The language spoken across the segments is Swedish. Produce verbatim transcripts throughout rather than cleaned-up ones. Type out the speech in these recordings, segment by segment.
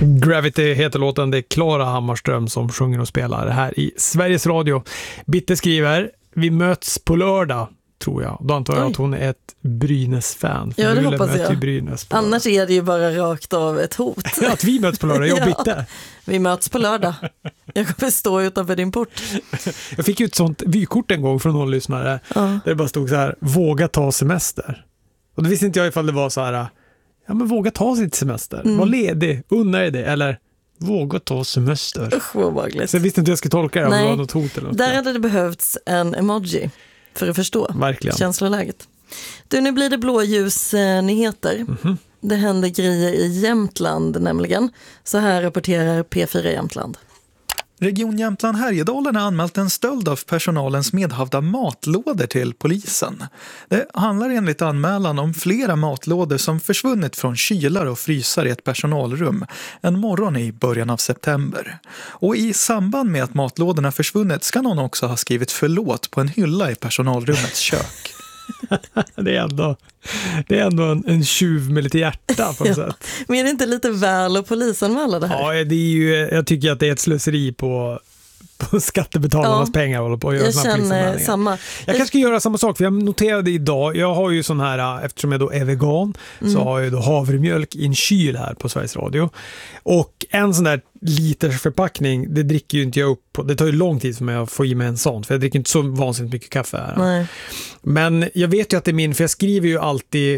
Gravity heter låten, det är Klara Hammarström som sjunger och spelar här i Sveriges Radio. Bitte skriver, vi möts på lördag, tror jag. Då antar jag Oj. att hon är ett Brynäs-fan. Ja, det hoppas jag. Brynäs Annars är det ju bara rakt av ett hot. Att vi möts på lördag, jag och ja. Bitte. Vi möts på lördag. Jag kommer stå utanför din port. Jag fick ju ett sånt vykort en gång från någon lyssnare. Ja. Där det bara stod så här, våga ta semester. Och då visste inte jag ifall det var så här, ja men våga ta sitt semester. Mm. Var ledig, unna dig det. Eller våga ta semester. Usch, vad obehagligt. Så jag visste inte hur jag skulle tolka det. Nej, om det var något hot eller något. Där hade det behövts en emoji för att förstå Verkligen. känsloläget. Du, nu blir det blåljusnyheter. Mm-hmm. Det händer grejer i Jämtland nämligen. Så här rapporterar P fyra Jämtland. Region Jämtland Härjedalen har anmält en stöld av personalens medhavda matlådor till polisen. Det handlar enligt anmälan om flera matlådor som försvunnit från kylar och frysar i ett personalrum en morgon i början av september. Och i samband med att matlådorna försvunnit ska någon också ha skrivit förlåt på en hylla i personalrummets kök. Det är ändå, det är ändå en, en tjuv med lite hjärta på något ja. sätt. Men är det inte lite väl och polisen med alla det här? Ja, det är ju, jag tycker att det är ett slöseri på, på skattebetalarnas ja. pengar. Håller på att göra jag känner samma. Jag kanske ska göra samma sak, för jag noterade idag, jag har ju sån här, eftersom jag då är vegan, mm. så har jag då havremjölk i en kyl här på Sveriges Radio. Och en sån där liters förpackning, det dricker ju inte jag upp på. Det tar ju lång tid för mig att få i mig en sån, för jag dricker inte så vansinnigt mycket kaffe här. Nej. Men jag vet ju att det är min, för jag skriver ju alltid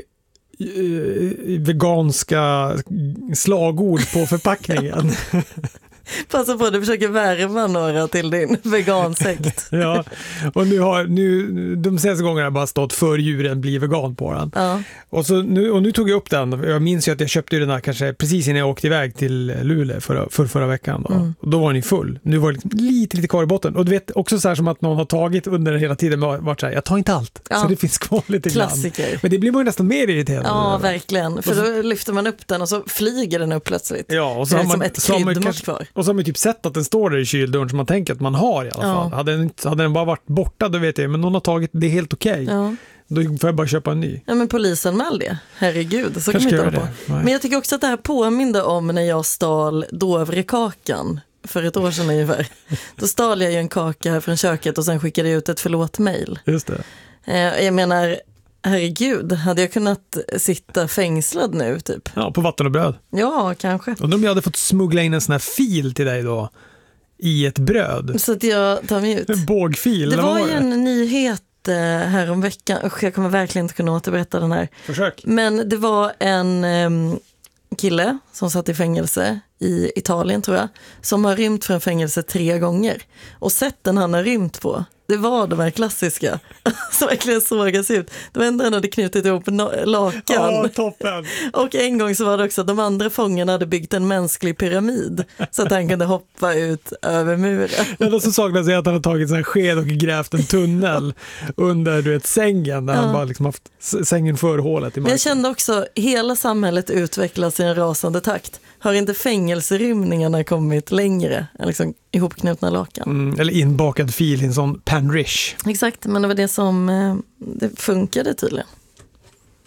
uh, veganska slagord på förpackningen. Passa på att du försöker värva några till din vegansekt. Ja, och nu har nu, de senaste gångerna har jag bara stått för djuren blir vegan på den. Ja. Och, så nu, och nu tog jag upp den. Jag minns ju att jag köpte den här kanske precis innan jag åkte iväg till Luleå för, för förra veckan. Då. Mm. Och då var den ju full. Nu var det liksom lite, lite kvar i botten. Och du vet också så här som att någon har tagit under hela tiden varit så här, jag tar inte allt. Ja. Så det finns kvar lite Klassiker. Grann. Men det blir man ju nästan mer irriterad. Ja, verkligen. För då lyfter man upp den och så flyger den upp plötsligt. Ja, och så det är har man, som ett kryddmått kvar. Och så har man typ sett att den står där i kyldörren som man tänker att man har i alla fall. Ja. Hade, den, hade den bara varit borta, då vet jag, men någon har tagit, det är helt okej. Okay. Ja. Då får jag bara köpa en ny. Ja, men polisen med det. Herregud, så kan man inte hålla på. Men jag tycker också att det här påminner om när jag stal Dovrekakan för ett år sedan ungefär. Då stal jag ju en kaka från köket och sen skickade jag ut ett förlåt-mail. Just det. Jag menar, herregud, hade jag kunnat sitta fängslad nu typ? Ja, på vatten och bröd. Ja, kanske. Och om jag hade fått smuggla in en sån här fil till dig då i ett bröd. Så att jag tar mig ut. En bågfil. Det var, var ju det? En nyhet här om veckan. Usch, jag kommer verkligen inte kunna återberätta den här. Försök. Men det var en um, kille som satt i fängelse i Italien tror jag, som har rymt från fängelse tre gånger. Och sätten han har rymt på, det var de här klassiska som verkligen sågas ut. Det var ändå han hade knutit ihop lakan. Ja, toppen. Och en gång så var det också att de andra fångarna hade byggt en mänsklig pyramid så att han kunde hoppa ut över muren. Det enda som saknas är att han har tagit en sked och grävt en tunnel under du vet, sängen där ja. Han bara liksom haft sängen för hålet i marken. Men jag kände också hela samhället utvecklas i en rasande takt. Har inte fängelserymningarna kommit längre än liksom ihopknutna lakan? Mm, eller inbakad fil i en sån panrish. Exakt, men det var det som eh, det funkade tydligen.